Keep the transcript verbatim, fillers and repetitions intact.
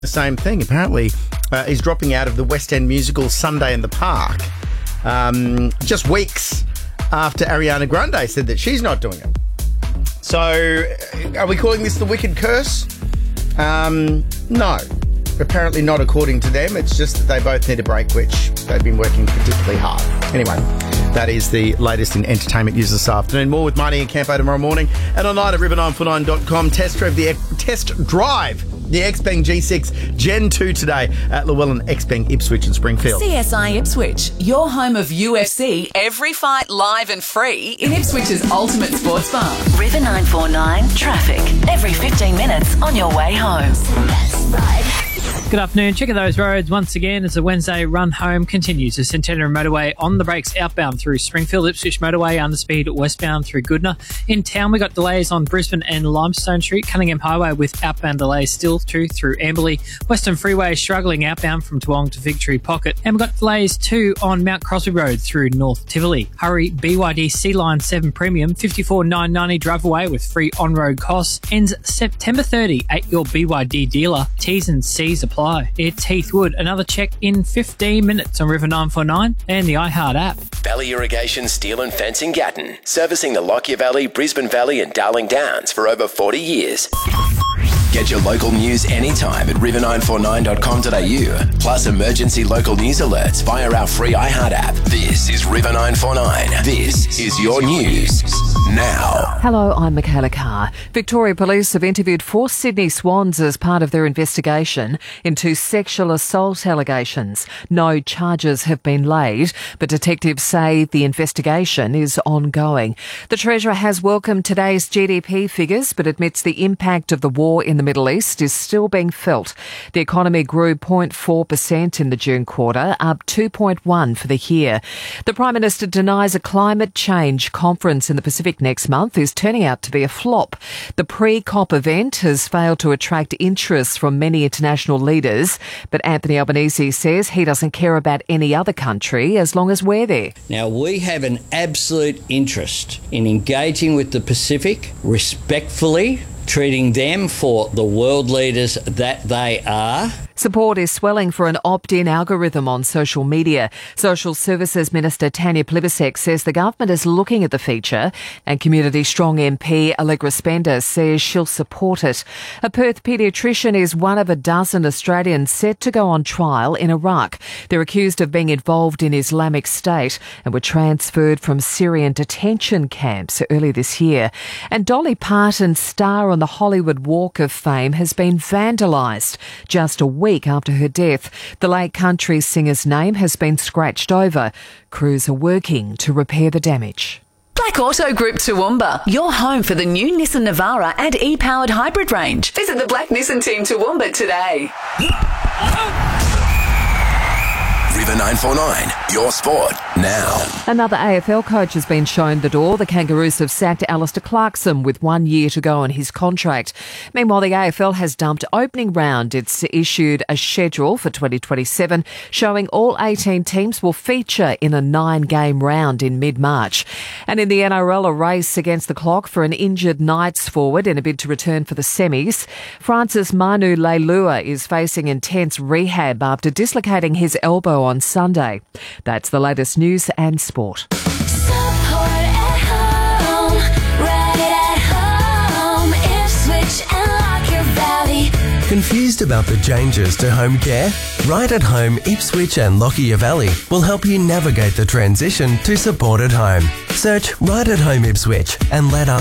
The same thing. Apparently, uh, he's dropping out of the West End musical Sunday in the Park um, just weeks after Ariana Grande said that she's not doing it. So, are we calling this the Wicked Curse? Um, no. Apparently not according to them. It's just that they both need a break, which they've been working particularly hard. Anyway, that is the latest in entertainment news this afternoon. More with Marnie and Campo tomorrow morning and online at river nine four nine dot com. Test drive the test drive the Xpeng G six Gen two today at Llewellyn, Xpeng, Ipswich and Springfield. C S I Ipswich, your home of U F C, every fight live and free in Ipswich's ultimate sports bar. River nine four nine traffic every fifteen minutes on your way home. Good afternoon. Checking those roads once again as the Wednesday run home continues. The Centenary Motorway on the brakes outbound through Springfield, Ipswich Motorway underspeed westbound through Goodna. In town, we got delays on Brisbane and Limestone Street, Cunningham Highway with outbound delays still through through Amberley. Western Freeway struggling outbound from Toowong to Victory Pocket. And we've got delays too on Mount Crosby Road through North Tivoli. Hurry B Y D C Line seven Premium, fifty-four nine ninety drive away with free on-road costs. Ends September thirtieth at your B Y D dealer. T's and C's apply. It's Heathwood. Another check in fifteen minutes on River nine four nine and the iHeart app. Valley Irrigation Steel and Fencing Gatton, servicing the Lockyer Valley, Brisbane Valley and Darling Downs for over forty years. Get your local news anytime at river nine four nine dot com dot a u, plus emergency local news alerts via our free iHeart app. This is River nine four nine. This is your news now. Hello, I'm Michaela Carr. Victoria Police have interviewed four Sydney Swans as part of their investigation into sexual assault allegations. No charges have been laid, but detectives say the investigation is ongoing. The Treasurer has welcomed today's G D P figures, but admits the impact of the war in the Middle East is still being felt. The economy grew zero point four percent in the June quarter, up two point one for the year. The Prime Minister denies a climate change conference in the Pacific next month is turning out to be a flop. The pre-COP event has failed to attract interest from many international leaders, but Anthony Albanese says he doesn't care about any other country as long as we're there. Now, we have an absolute interest in engaging with the Pacific respectfully, treating them for the world leaders that they are. Support is swelling for an opt-in algorithm on social media. Social Services Minister Tanya Plibersek says the government is looking at the feature, and Community Strong M P Allegra Spender says she'll support it. A Perth paediatrician is one of a dozen Australians set to go on trial in Iraq. They're accused of being involved in Islamic State and were transferred from Syrian detention camps early this year. And Dolly Parton's star on the Hollywood Walk of Fame has been vandalised just a week after her death. The late country singer's name has been scratched over. Crews are working to repair the damage. Black Auto Group Toowoomba, your home for the new Nissan Navara and e-powered hybrid range. Visit the Black Nissan team Toowoomba today. River nine four nine, your sport now. Another A F L coach has been shown the door. The Kangaroos have sacked Alistair Clarkson with one year to go on his contract. Meanwhile, the A F L has dumped opening round. It's issued a schedule for twenty twenty-seven showing all eighteen teams will feature in a nine-game round in mid-March. And in the N R L, a race against the clock for an injured Knights forward in a bid to return for the semis. Francis Manu Leilua is facing intense rehab after dislocating his elbow on Sunday. That's the latest news and sport. Support at home, right at home, Ipswich and Lockyer Valley. Confused about the changes to home care? Right at Home Ipswich and Lockyer Valley will help you navigate the transition to support at home. Search Right at Home Ipswich and let us